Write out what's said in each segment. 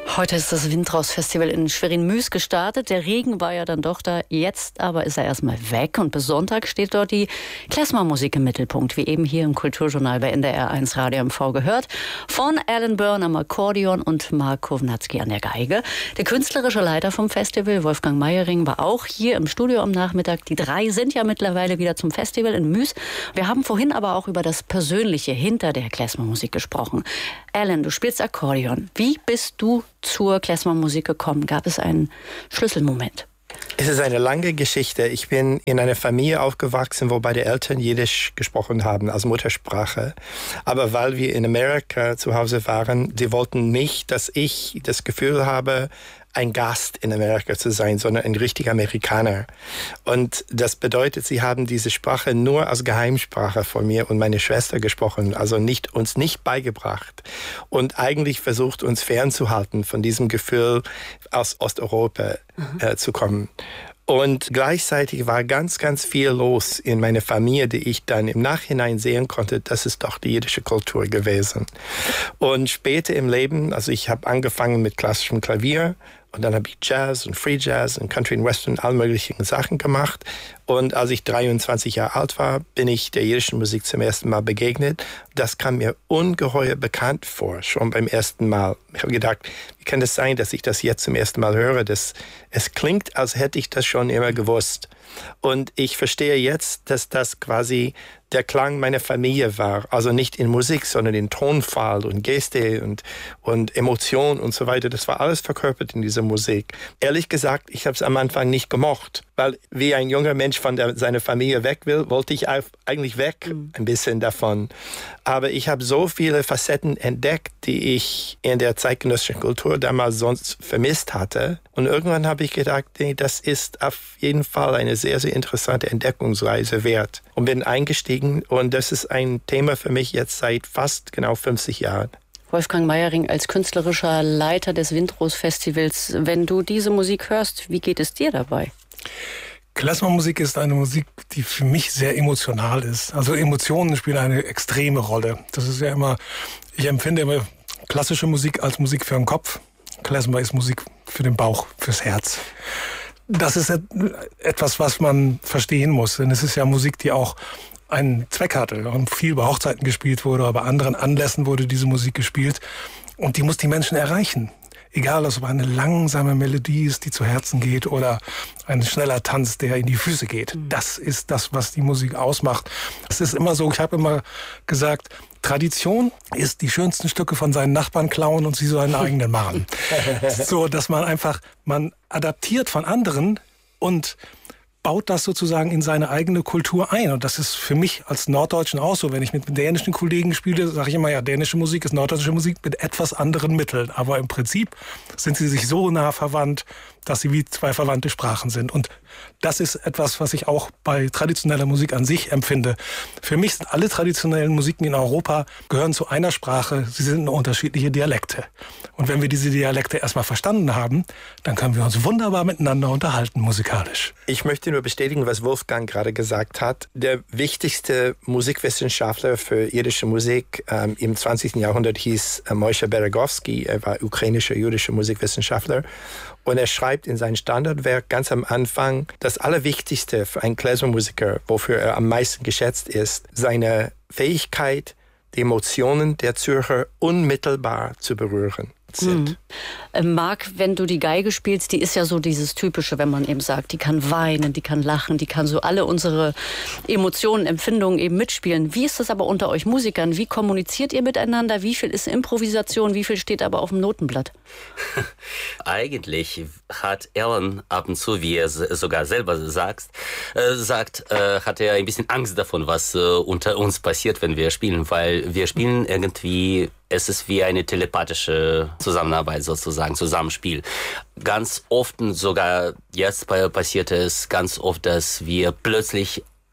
Heute ist das Windraus-Festival in Schwerin-Müs gestartet. Der Regen war ja dann doch da. Jetzt aber ist er erstmal weg. Und bis Sonntag steht dort die Klezmer-Musik im Mittelpunkt, wie eben hier im Kulturjournal bei NDR1 Radio MV gehört. Von Alan Byrne am Akkordeon und Mark Kovnatski an der Geige. Der künstlerische Leiter vom Festival, Wolfgang Meyering, war auch hier im Studio am Nachmittag. Die drei sind ja mittlerweile wieder zum Festival in Müs. Wir haben vorhin aber auch über das Persönliche hinter der Klezmer-Musik gesprochen. Alan, du spielst Akkordeon. Wie bist du zur Klezmer-Musik gekommen? Gab es einen Schlüsselmoment? Es ist eine lange Geschichte. Ich bin in einer Familie aufgewachsen, wo beide Eltern Jiddisch gesprochen haben als Muttersprache. Aber weil wir in Amerika zu Hause waren, die wollten nicht, dass ich das Gefühl habe, ein Gast in Amerika zu sein, sondern ein richtiger Amerikaner. Und das bedeutet, sie haben diese Sprache nur als Geheimsprache von mir und meiner Schwester gesprochen, also uns nicht beigebracht. Und eigentlich versucht, uns fernzuhalten von diesem Gefühl, aus Osteuropa zu kommen. Und gleichzeitig war ganz, ganz viel los in meiner Familie, die ich dann im Nachhinein sehen konnte, das ist doch die jiddische Kultur gewesen. Und später im Leben, also ich habe angefangen mit klassischem Klavier und dann habe ich Jazz und Free Jazz und Country and Western, all möglichen Sachen gemacht. Und als ich 23 Jahre alt war, bin ich der jiddischen Musik zum ersten Mal begegnet. Das kam mir ungeheuer bekannt vor, schon beim ersten Mal. Ich habe gedacht, wie kann das sein, dass ich das jetzt zum ersten Mal höre? Es klingt, als hätte ich das schon immer gewusst. Und ich verstehe jetzt, dass das quasi der Klang meiner Familie war. Also nicht in Musik, sondern in Tonfall und Geste und Emotion und so weiter. Das war alles verkörpert in dieser Musik. Ehrlich gesagt, ich habe es am Anfang nicht gemocht. Weil wie ein junger Mensch von seiner Familie weg will, wollte ich eigentlich weg ein bisschen davon. Aber ich habe so viele Facetten entdeckt, die ich in der zeitgenössischen Kultur damals sonst vermisst hatte. Und irgendwann habe ich gedacht, nee, das ist auf jeden Fall eine sehr, sehr interessante Entdeckungsreise wert. Und bin eingestiegen und das ist ein Thema für mich jetzt seit fast genau 50 Jahren. Wolfgang Meyering als künstlerischer Leiter des Windraus-Festivals. Wenn du diese Musik hörst, wie geht es dir dabei? Klezmer-Musik ist eine Musik, die für mich sehr emotional ist. Also Emotionen spielen eine extreme Rolle. Das ist ja immer, ich empfinde immer klassische Musik als Musik für den Kopf. Klezmer ist Musik für den Bauch, fürs Herz. Das ist etwas, was man verstehen muss. Denn es ist ja Musik, die auch einen Zweck hatte und viel bei Hochzeiten gespielt wurde, aber bei anderen Anlässen wurde diese Musik gespielt. Und die muss die Menschen erreichen. Egal, ob es eine langsame Melodie ist, die zu Herzen geht, oder ein schneller Tanz, der in die Füße geht. Das ist das, was die Musik ausmacht. Es ist immer so, ich habe immer gesagt, Tradition ist die schönsten Stücke von seinen Nachbarn klauen und sie so einen eigenen machen. So, dass man adaptiert von anderen und baut das sozusagen in seine eigene Kultur ein. Und das ist für mich als Norddeutschen auch so. Wenn ich mit dänischen Kollegen spiele, sage ich immer, ja, dänische Musik ist norddeutsche Musik mit etwas anderen Mitteln. Aber im Prinzip sind sie sich so nah verwandt, dass sie wie zwei verwandte Sprachen sind. Und das ist etwas, was ich auch bei traditioneller Musik an sich empfinde. Für mich sind alle traditionellen Musiken in Europa gehören zu einer Sprache. Sie sind nur unterschiedliche Dialekte. Und wenn wir diese Dialekte erstmal verstanden haben, dann können wir uns wunderbar miteinander unterhalten musikalisch. Ich möchte nur bestätigen, was Wolfgang gerade gesagt hat. Der wichtigste Musikwissenschaftler für jiddische Musik im 20. Jahrhundert hieß Moshe Beregowski. Er war ukrainischer jüdischer Musikwissenschaftler. Und er schreibt in seinem Standardwerk ganz am Anfang, das Allerwichtigste für einen Klezmer-Musiker, wofür er am meisten geschätzt ist, seine Fähigkeit, die Emotionen der Zuhörer unmittelbar zu berühren sind. Marc, wenn du die Geige spielst, die ist ja so dieses Typische, wenn man eben sagt, die kann weinen, die kann lachen, die kann so alle unsere Emotionen, Empfindungen eben mitspielen. Wie ist das aber unter euch Musikern? Wie kommuniziert ihr miteinander? Wie viel ist Improvisation? Wie viel steht aber auf dem Notenblatt? Eigentlich hat Alan ab und zu, wie er sogar selber sagt, hat er ein bisschen Angst davon, was unter uns passiert, wenn wir spielen, weil wir spielen irgendwie, es ist wie eine telepathische Zusammenarbeit sozusagen, Zusammenspiel. Ganz oft, sogar jetzt passiert es ganz oft, dass wir plötzlich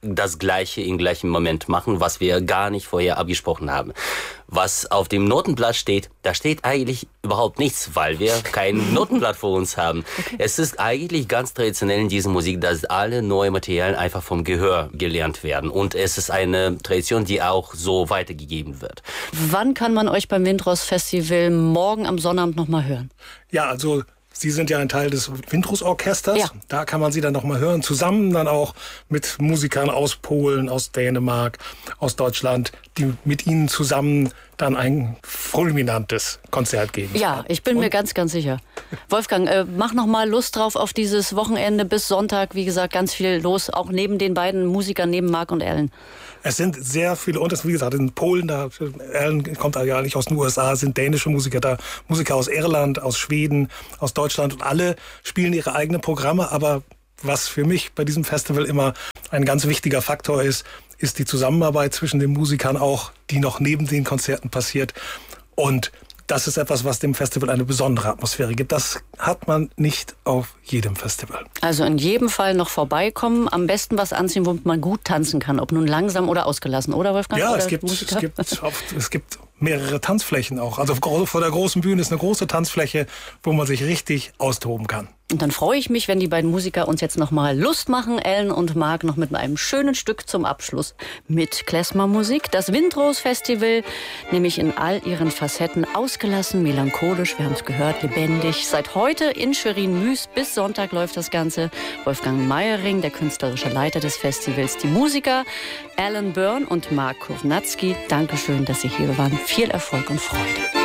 das Gleiche im gleichen Moment machen, was wir gar nicht vorher abgesprochen haben. Was auf dem Notenblatt steht, da steht eigentlich überhaupt nichts, weil wir kein Notenblatt vor uns haben. Okay. Es ist eigentlich ganz traditionell in dieser Musik, dass alle neuen Materialien einfach vom Gehör gelernt werden. Und es ist eine Tradition, die auch so weitergegeben wird. Wann kann man euch beim Windros-Festival morgen am Sonnabend nochmal hören? Ja, also Sie sind ja ein Teil des Windros-Orchesters. Ja. Da kann man Sie dann nochmal hören. Zusammen dann auch mit Musikern aus Polen, aus Dänemark, aus Deutschland, die mit Ihnen zusammen dann ein fulminantes Konzert geben. Ja, ich bin mir ganz, ganz sicher. Wolfgang, mach noch mal Lust drauf auf dieses Wochenende bis Sonntag. Wie gesagt, ganz viel los, auch neben den beiden Musikern, neben Mark und Ellen. Es sind sehr viele Unterschiede. Wie gesagt, in Polen, da Ellen kommt ja nicht aus den USA, sind dänische Musiker da, Musiker aus Irland, aus Schweden, aus Deutschland. Und alle spielen ihre eigenen Programme. Aber was für mich bei diesem Festival immer ein ganz wichtiger Faktor ist die Zusammenarbeit zwischen den Musikern auch, die noch neben den Konzerten passiert. Und das ist etwas, was dem Festival eine besondere Atmosphäre gibt. Das hat man nicht auf jedem Festival. Also in jedem Fall noch vorbeikommen. Am besten was anziehen, womit man gut tanzen kann. Ob nun langsam oder ausgelassen, oder Wolfgang? Ja, oder es gibt mehrere Tanzflächen auch. Also vor der großen Bühne ist eine große Tanzfläche, wo man sich richtig austoben kann. Und dann freue ich mich, wenn die beiden Musiker uns jetzt noch mal Lust machen, Ellen und Mark, noch mit einem schönen Stück zum Abschluss mit Klezmer-Musik. Das Windros-Festival, nämlich in all ihren Facetten, ausgelassen, melancholisch, wir haben es gehört, lebendig. Seit heute in Schwerin-Müs bis Sonntag läuft das Ganze. Wolfgang Meyering, der künstlerische Leiter des Festivals, die Musiker Alan Byrne und Mark Kovnatski. Dankeschön, dass Sie hier waren. Viel Erfolg und Freude.